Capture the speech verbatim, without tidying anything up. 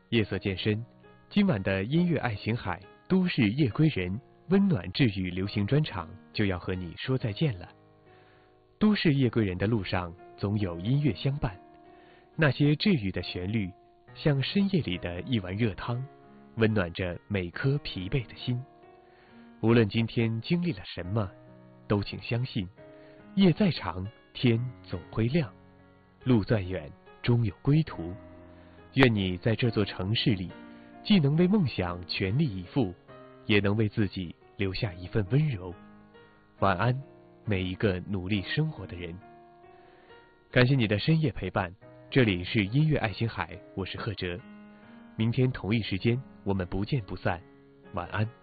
夜色渐深，今晚的音乐爱琴海都市夜归人温暖治愈流行专场就要和你说再见了。都市夜归人的路上总有音乐相伴，那些治愈的旋律像深夜里的一碗热汤，温暖着每颗疲惫的心。无论今天经历了什么，都请相信夜再长天总会亮，路再远终有归途。愿你在这座城市里，既能为梦想全力以赴，也能为自己留下一份温柔。晚安，每一个努力生活的人。感谢你的深夜陪伴，这里是音乐爱琴海，我是贺哲。明天同一时间我们不见不散，晚安。